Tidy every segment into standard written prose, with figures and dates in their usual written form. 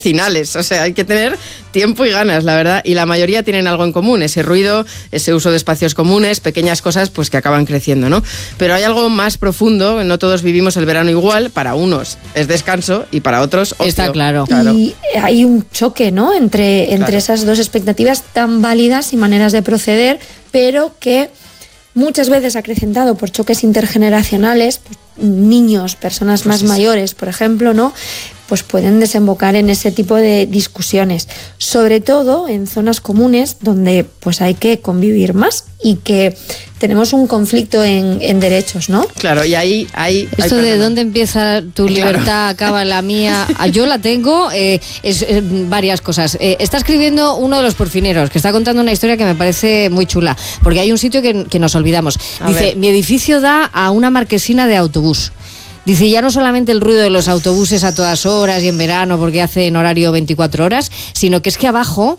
vecinales, o sea, hay que tener tiempo y ganas, la verdad, y la mayoría tienen algo en común, ese ruido, ese uso de espacios comunes, pequeñas cosas pues que acaban creciendo, ¿no? Pero hay algo más profundo, no todos vivimos el verano igual, para unos es descanso y para otros ocio. Está claro. Y hay un choque, ¿no?, entre esas dos expectativas tan válidas y maneras de proceder, pero que muchas veces acrecentado por choques intergeneracionales, niños, personas más mayores, por ejemplo, ¿no?, pues pueden desembocar en ese tipo de discusiones, sobre todo en zonas comunes donde pues hay que convivir más y que tenemos un conflicto en derechos, ¿no? Claro, y ahí esto de dónde empieza tu libertad, acaba la mía, yo la tengo, es varias cosas. Está escribiendo uno de los porfineros, que está contando una historia que me parece muy chula, porque hay un sitio que nos olvidamos. Dice, mi edificio da a una marquesina de autobús. Dice, ya no solamente el ruido de los autobuses a todas horas y en verano porque hacen horario 24 horas, sino que es que abajo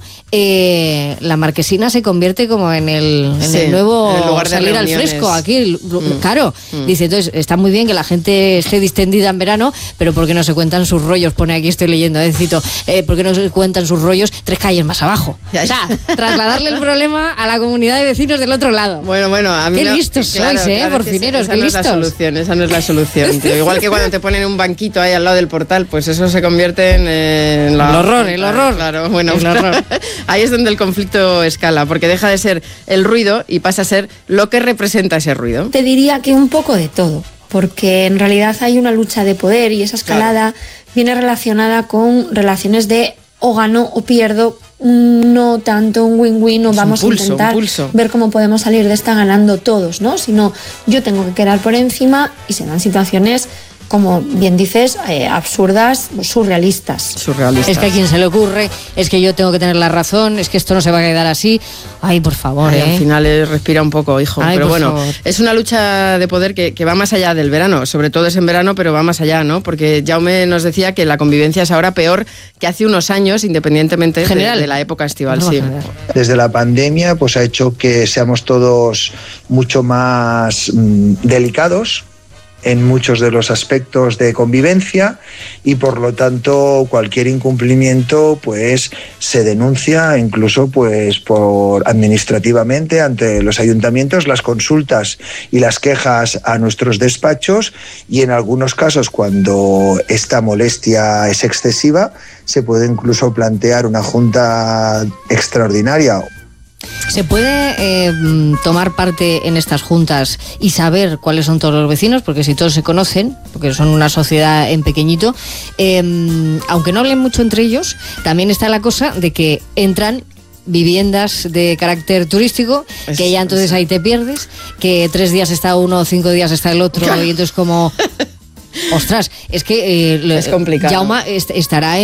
la marquesina se convierte como en el nuevo el lugar de salir al fresco. Aquí, claro. Dice, entonces está muy bien que la gente esté distendida en verano, pero ¿por qué no se cuentan sus rollos? Pone aquí, estoy leyendo, ¿por qué no se cuentan sus rollos 3 calles más abajo? O sea, trasladarle el problema a la comunidad de vecinos del otro lado. Bueno, a mí qué listos sois, porfineros, qué listos. Esa no es la solución, tío. Igual que cuando te ponen un banquito ahí al lado del portal, pues eso se convierte en el horror. Claro, bueno, el horror. Ahí es donde el conflicto escala, porque deja de ser el ruido y pasa a ser lo que representa ese ruido. Te diría que un poco de todo, porque en realidad hay una lucha de poder y esa escalada viene relacionada con relaciones de o gano o pierdo, no tanto un win-win, o vamos a intentar ver cómo podemos salir de esta ganando todos, ¿no? Sino yo tengo que quedar por encima y se dan situaciones, como bien dices, absurdas, surrealistas. Es que a quien se le ocurre, es que yo tengo que tener la razón, es que esto no se va a quedar así. Ay, por favor, Al final respira un poco, hijo. Pero bueno, es una lucha de poder que va más allá del verano, sobre todo es en verano, pero va más allá, ¿no? Porque Jaume nos decía que la convivencia es ahora peor que hace unos años, independientemente de la época estival. Sí. Desde la pandemia, pues ha hecho que seamos todos mucho más delicados en muchos de los aspectos de convivencia y por lo tanto cualquier incumplimiento pues se denuncia incluso pues por administrativamente ante los ayuntamientos, las consultas y las quejas a nuestros despachos, y en algunos casos cuando esta molestia es excesiva se puede incluso plantear una junta extraordinaria. ¿Se puede tomar parte en estas juntas y saber cuáles son todos los vecinos? Porque si todos se conocen, porque son una sociedad en pequeñito, aunque no hablen mucho entre ellos, también está la cosa de que entran viviendas de carácter turístico, que ya entonces ahí te pierdes, que 3 días está uno, 5 días está el otro, y entonces como... Ostras, es que es complicado. Jaume estará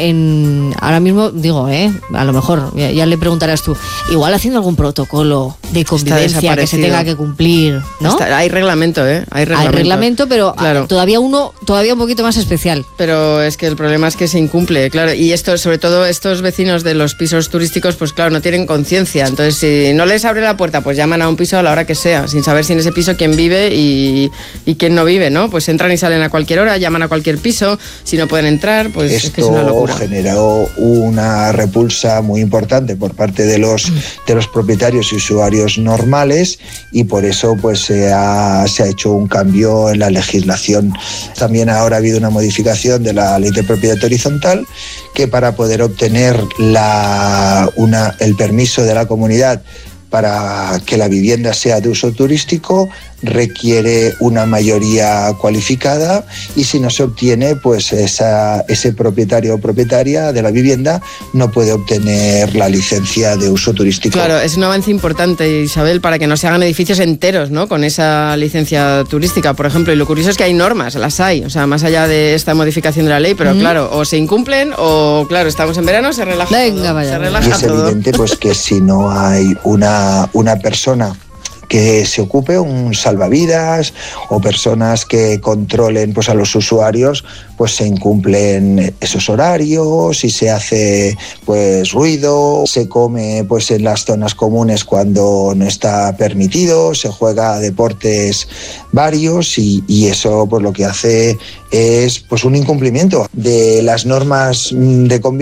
en ahora mismo, digo, a lo mejor, ya le preguntarás tú, igual haciendo algún protocolo de convivencia que se tenga que cumplir, ¿no? Hay reglamento, Hay reglamento, pero claro, todavía un poquito más especial. Pero es que el problema es que se incumple, claro, y esto, sobre todo estos vecinos de los pisos turísticos, pues claro, no tienen conciencia, entonces si no les abre la puerta, pues llaman a un piso a la hora que sea, sin saber si en ese piso quién vive y quién no vive, ¿no? Pues entran y salen a cualquier hora, llaman a cualquier piso, si no pueden entrar, pues esto es que es una locura. Generó una repulsa muy importante por parte de los propietarios y usuarios normales, y por eso pues se ha hecho un cambio en la legislación. También ahora ha habido una modificación de la ley de propiedad horizontal, que para poder obtener el permiso de la comunidad para que la vivienda sea de uso turístico requiere una mayoría cualificada, y si no se obtiene, pues ese propietario o propietaria de la vivienda no puede obtener la licencia de uso turístico. Claro, es un avance importante, Isabel, para que no se hagan edificios enteros, ¿no?, con esa licencia turística, por ejemplo, y lo curioso es que hay normas, las hay, o sea, más allá de esta modificación de la ley, pero claro, o se incumplen o, claro, estamos en verano, se relaja todo. Se relaja y es evidente pues que si no hay una persona que se ocupe, un salvavidas, o personas que controlen pues a los usuarios, pues se incumplen esos horarios y se hace pues ruido, se come pues en las zonas comunes cuando no está permitido, se juega a deportes varios, y eso pues lo que hace es pues un incumplimiento de las normas de convivencia